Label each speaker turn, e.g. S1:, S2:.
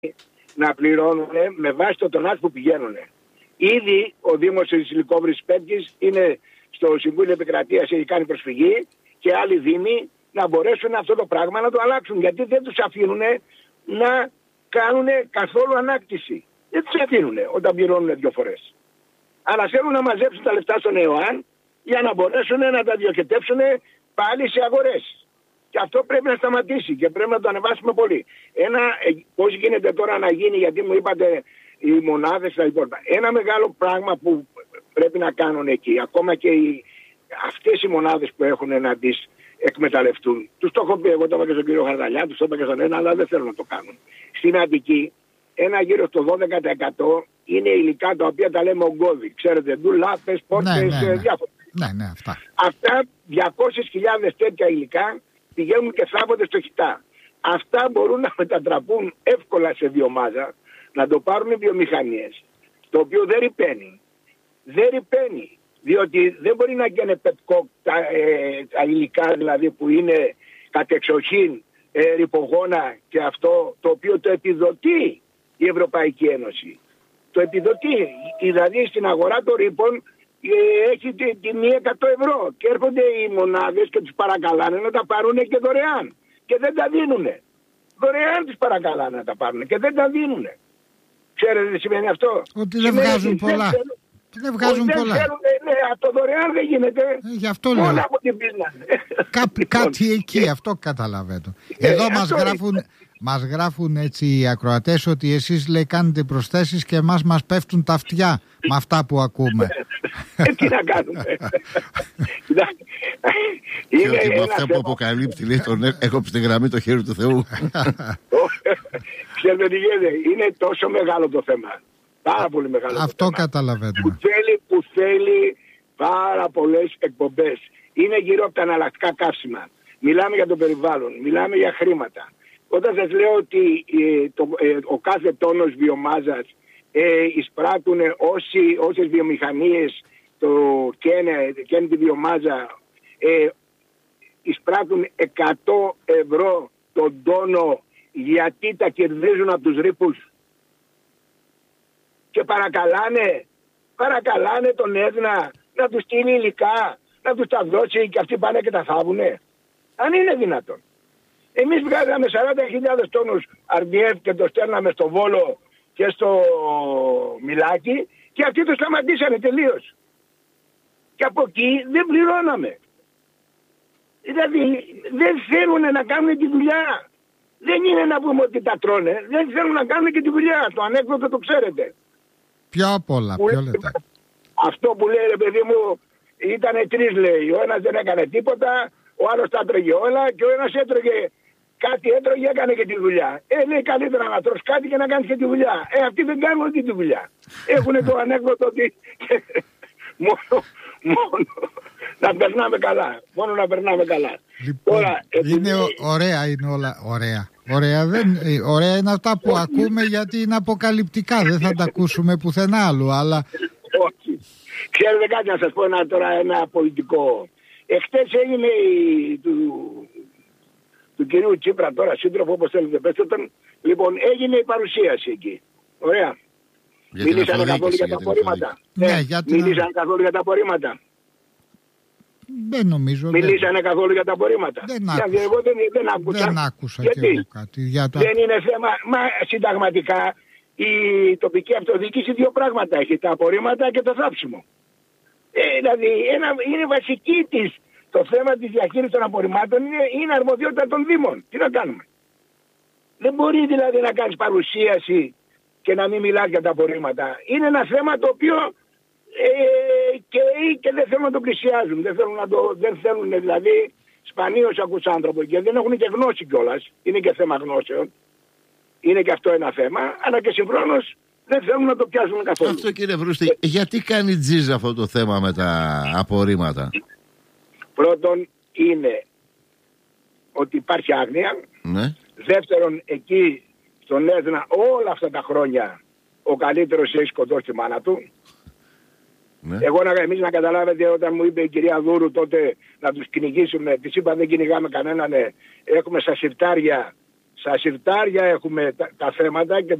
S1: να πληρώνουν με βάση το τονάζ που πηγαίνουν. Ήδη ο Δήμος της Λυκόβρης Πέτκης είναι στο Συμβούλιο Επικρατείας, έχει κάνει προσφυγή και άλλοι δήμοι να μπορέσουν αυτό το πράγμα να το αλλάξουν. Γιατί δεν τους αφήνουν να κάνουν καθόλου ανάκτηση. Δεν τους αφήνουν όταν πληρώνουν 2 φορές. Αλλά θέλουν να μαζέψουν τα λεφτά στον ΕΟΑΝ για να μπορέσουν να τα διοχετεύσουν πάλι σε αγορές. Και αυτό πρέπει να σταματήσει και πρέπει να το ανεβάσουμε πολύ. Πώς γίνεται τώρα να γίνει, γιατί μου είπατε οι μονάδες τα υπόλοιπα. Ένα μεγάλο πράγμα που πρέπει να κάνουν εκεί, ακόμα και αυτές οι μονάδες που έχουν να τις εκμεταλλευτούν. Τους το έχω πει, εγώ το είπα και στον κύριο Χαρδαλιά, τους το είπα και στον ένα, αλλά δεν θέλουν να το κάνουν. Στην Αττική, ένα γύρω στο 12% είναι υλικά τα οποία τα λέμε ογκώδη. Ξέρετε, ντουλάπες, πόρτες, διάφορα.
S2: Ναι, αυτά.
S1: Αυτά 200.000 τέτοια υλικά πηγαίνουν και θάβονται στο χιτά. Αυτά μπορούν να μετατραπούν εύκολα σε βιομάζα, να το πάρουν οι βιομηχανίες, το οποίο δεν ρυπαίνει. Δεν ρυπαίνει, διότι δεν μπορεί να γίνει πετκόκ τα υλικά δηλαδή που είναι κατεξοχήν ρηπογόνα και αυτό το οποίο το επιδοτεί η Ευρωπαϊκή Ένωση. Το επιδοτεί, δηλαδή στην αγορά των ρήπων έχει τιμή 100 ευρώ και έρχονται οι μονάδες και τους παρακαλάνε να τα πάρουν και δωρεάν και δεν τα δίνουνε. Δωρεάν τους παρακαλάνε να τα πάρουν και δεν τα δίνουνε. Ξέρετε τι σημαίνει αυτό?
S2: Ότι δεν βγάζουν πολλά. Δεν βγάζουν πολλά.
S1: Ναι, το δωρεάν δεν γίνεται.
S2: Γι' αυτό λέω.
S1: Όλα από την πίσνανε.
S2: Κάτι εκεί, αυτό καταλαβαίνω. Εδώ μας γράφουν έτσι οι ακροατές ότι εσείς λέει κάνετε προσθέσεις και εμάς μας πέφτουν τα αυτιά με αυτά που ακούμε.
S1: Τι να κάνουμε.
S3: Και ότι με αυτά που αποκαλύπτει λέει τον έχω στη γραμμή το χέρι του Θεού.
S1: Ξέρετε τι γίνεται, είναι τόσο μεγάλο το θέμα. Πάρα πολύ μεγάλο.
S2: Αυτό καταλαβαίνουμε.
S1: Που θέλει πάρα πολλές εκπομπές. Είναι γύρω από τα εναλλακτικά καύσιμα. Μιλάμε για το περιβάλλον, μιλάμε για χρήματα. Όταν σας λέω ότι ο κάθε τόνος βιομάζας εισπράττουν όσες βιομηχανίες καίνε τη βιομάζα, εισπράττουν 100 ευρώ τον τόνο γιατί τα κερδίζουν από τους ρήπους. Και παρακαλάνε τον Έδνα να τους στείλει υλικά, να τους τα δώσει και αυτοί πάνε και τα θάβουνε. Αν είναι δυνατόν. Εμείς βγάζαμε 40.000 τόνους RDF και το στέλναμε στο Βόλο και στο Μιλάκι και αυτοί το σταματήσανε τελείως. Και από εκεί δεν πληρώναμε. Δηλαδή δεν θέλουν να κάνουν τη δουλειά. Δεν είναι να πούμε ότι τα τρώνε, δεν θέλουν να κάνουν και τη δουλειά. Το ανέκδοτο το ξέρετε.
S2: Πιο απ' όλα, ποιο λέτε?
S1: Αυτό που λέει ρε παιδί μου, ήταν 3 λέει. Ο ένας δεν έκανε τίποτα, ο άλλος τα έτρωγε όλα και ο ένας έτρωγε κάτι, έκανε και τη δουλειά. Λέει καλύτερα να τρως κάτι και να κάνεις και τη δουλειά. Αυτοί δεν κάνουν και τη δουλειά. Έχουν το ανέκδοτο ότι μόνο να περνάμε καλά. Μόνο να περνάμε καλά.
S2: Λοιπόν, τώρα, είναι ωραία, είναι όλα ωραία. Ωραία είναι αυτά που ακούμε γιατί είναι αποκαλυπτικά. Δεν θα τα ακούσουμε πουθενά άλλου, αλλά...
S1: Όχι. Ξέρετε κάτι να σας πω ένα πολιτικό. Εχθές έγινε του κυρίου Τσίπρα, τώρα σύντροφο όπως θέλετε πέστε τον. Λοιπόν, έγινε η παρουσίαση εκεί. Ωραία. Μιλήσανε καθόλου για τα απορρίμματα. Μιλήσανε καθόλου για τα απορρίμματα.
S2: Δεν νομίζω.
S1: Μιλήσανε καθόλου για τα απορρίμματα. Εγώ δεν άκουσα.
S2: Γιατί? Κάτι.
S1: Δεν είναι θέμα. Μα συνταγματικά η τοπική αυτοδιοίκηση 2 πράγματα έχει. Τα απορρίμματα και το θάψιμο. Δηλαδή είναι βασική της. Το θέμα της διαχείρισης των απορριμμάτων είναι αρμοδιότητα των Δήμων. Τι να κάνουμε. Δεν μπορεί δηλαδή να κάνεις παρουσίαση και να μην μιλάς για τα απορρίμματα. Είναι ένα θέμα το οποίο και δεν θέλουν να το πλησιάζουν. Δεν θέλουν δηλαδή, σπανίως ακούς άνθρωπο και δεν έχουν και γνώση κιόλας. Είναι και θέμα γνώσεων. Είναι και αυτό ένα θέμα, αλλά και συγχρόνως δεν θέλουν να το πιάσουν καθόλου.
S3: Αυτό κύριε Βρούστη, γιατί κάνει τζίζα αυτό το θέμα με τα απορρίμματα?
S1: Πρώτον είναι ότι υπάρχει άγνοια.
S3: Ναι.
S1: Δεύτερον, εκεί στον Έδνα όλα αυτά τα χρόνια ο καλύτερος έχει σκοτώσει τη μάνα του. Ναι. Εμείς να καταλάβετε, όταν μου είπε η κυρία Δούρου τότε να τους κυνηγήσουμε, της είπα δεν κυνηγάμε κανέναν, έχουμε στα συρτάρια Στα συρτάρια έχουμε τα θέματα και